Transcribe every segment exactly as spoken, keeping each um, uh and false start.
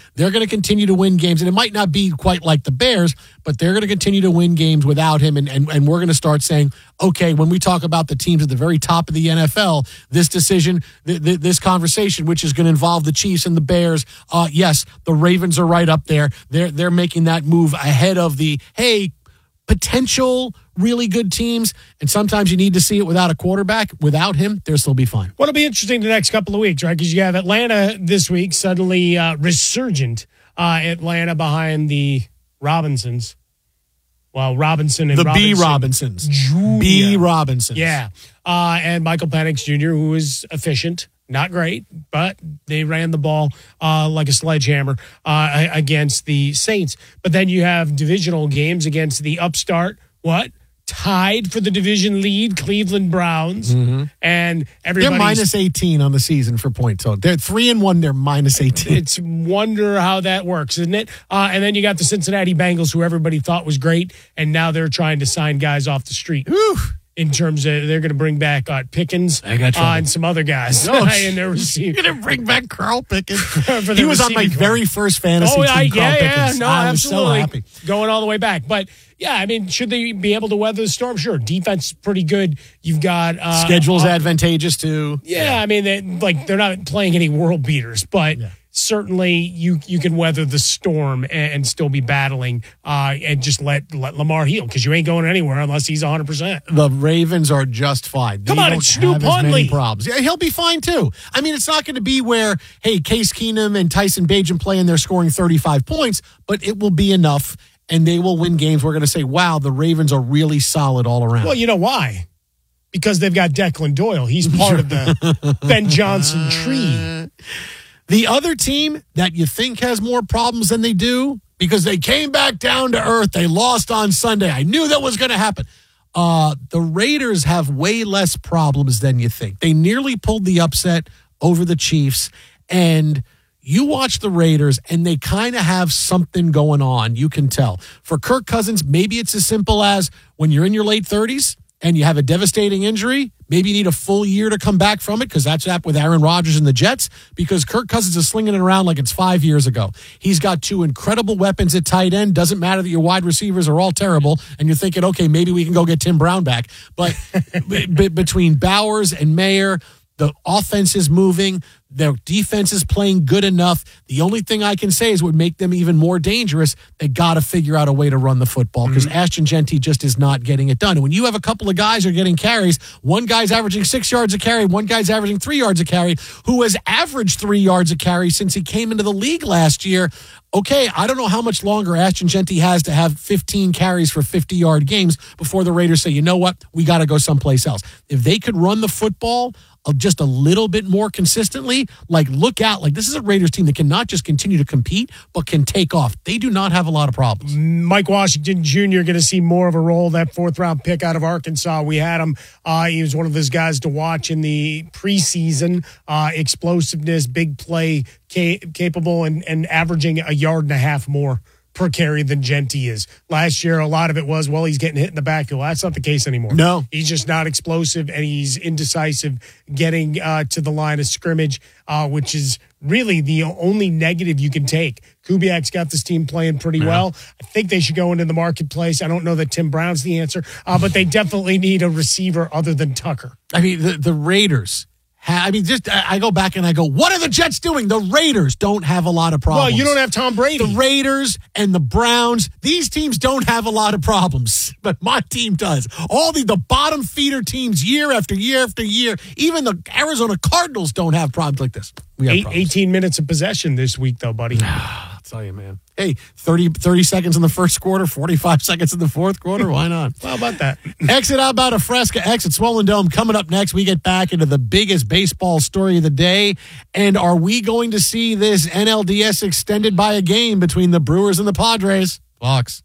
they're going to continue to win games. And it might not be quite like the Bears, but they're going to continue to win games without him. And, and, and we're going to start saying, okay, when we talk about the teams at the very top of the N F L, this decision, th- th- this conversation, which is going to involve the Chiefs and the Bears, uh, yes, the Ravens are right up there. They're, they're making that move ahead of the, hey, potential really good teams, and sometimes you need to see it without a quarterback. Without him, they'll still be fine. What'll be interesting the next couple of weeks, right? Because you have Atlanta this week, suddenly uh, resurgent. Uh, Atlanta behind the Robinsons. Well, Robinson and the Robinson. B. Robinsons. Junior B. Robinsons. Yeah. Uh, and Michael Penix Junior, who is efficient. Not great, but they ran the ball uh, like a sledgehammer uh, against the Saints. But then you have divisional games against the upstart, what? Tied for the division lead, Cleveland Browns. Mm-hmm. And everybody's... They're minus eighteen on the season for point total. They're three and one, they're minus eighteen. It's wonder how that works, isn't it? Uh, and then you got the Cincinnati Bengals, who everybody thought was great, and now they're trying to sign guys off the street. Whew. In terms of they're going to bring back uh, Pickens I got uh, and some other guys. No, in their receiver. You're going to bring back Carl Pickens. For he was on my core. very first fantasy oh, team, I, Carl yeah, Pickens. Yeah, no, I absolutely. was so happy. Going all the way back. But, yeah, I mean, should they be able to weather the storm? Sure. Defense is pretty good. You've got... Uh, Schedule's uh, advantageous, too. Yeah, yeah. I mean, they, like they're not playing any world beaters, but... Yeah. Certainly, you you can weather the storm and, and still be battling uh, and just let, let Lamar heal because you ain't going anywhere unless he's one hundred percent. The Ravens are just fine. Come they on, don't it's Snoop have as many Hundley. Problems. Yeah, he'll be fine, too. I mean, it's not going to be where, hey, Case Keenum and Tyson Bagent play and they're scoring thirty-five points, but it will be enough and they will win games. We're going to say, wow, the Ravens are really solid all around. Well, you know why? Because they've got Declan Doyle. He's part of the Ben Johnson tree. The other team that you think has more problems than they do, because they came back down to earth, they lost on Sunday. I knew that was going to happen. Uh, the Raiders have way less problems than you think. They nearly pulled the upset over the Chiefs, and you watch the Raiders, and they kind of have something going on. You can tell. For Kirk Cousins, maybe it's as simple as when you're in your late thirties, and you have a devastating injury, maybe you need a full year to come back from it because that's happened with Aaron Rodgers and the Jets because Kirk Cousins is slinging it around like it's five years ago. He's got two incredible weapons at tight end. Doesn't matter that your wide receivers are all terrible and you're thinking, okay, maybe we can go get Tim Brown back. But b- b- between Bowers and Mayer, the offense is moving. Their defense is playing good enough. The only thing I can say is would make them even more dangerous. They got to figure out a way to run the football because mm-hmm. Ashton Genty just is not getting it done. And when you have a couple of guys who are getting carries, one guy's averaging six yards a carry, one guy's averaging three yards a carry, who has averaged three yards a carry since he came into the league last year. Okay, I don't know how much longer Ashton Genty has to have fifteen carries for fifty-yard games before the Raiders say, you know what, we got to go someplace else. If they could run the football just a little bit more consistently, like look out. Like this is a Raiders team that can not just continue to compete, but can take off. They do not have a lot of problems. Mike Washington Junior going to see more of a role, that fourth round pick out of Arkansas. We had him. Uh, he was one of those guys to watch in the preseason. Uh, explosiveness, big play, ca- capable, and, and averaging a yard and a half more per carry than Genty is. Last year, a lot of it was, well, he's getting hit in the backfield. That's not the case anymore. No. He's just not explosive, and he's indecisive getting uh, to the line of scrimmage, uh, which is really the only negative you can take. Kubiak's got this team playing pretty yeah. well. I think they should go into the marketplace. I don't know that Tim Brown's the answer, uh, but they definitely need a receiver other than Tucker. I mean, the, the Raiders... I mean, just I go back and I go, what are the Jets doing? The Raiders don't have a lot of problems. Well, you don't have Tom Brady. The Raiders and the Browns, these teams don't have a lot of problems, but my team does. All the, the bottom feeder teams year after year after year, even the Arizona Cardinals don't have problems like this. We have Eight, eighteen minutes of possession this week, though, buddy. I'll tell you, man. Hey, thirty, thirty seconds in the first quarter, forty-five seconds in the fourth quarter. Why not? How about that? Exit out about a Fresca, exit Swollen Dome. Coming up next, we get back into the biggest baseball story of the day. And are we going to see this N L D S extended by a game between the Brewers and the Padres? Fox.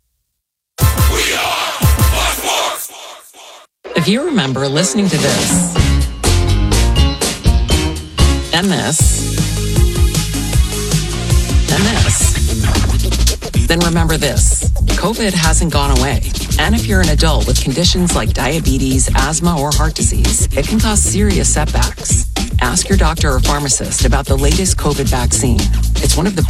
We are Fox Sports. If you remember listening to this and this and this, then remember this. COVID hasn't gone away. And if you're an adult with conditions like diabetes, asthma, or heart disease, it can cause serious setbacks. Ask your doctor or pharmacist about the latest COVID vaccine. It's one of the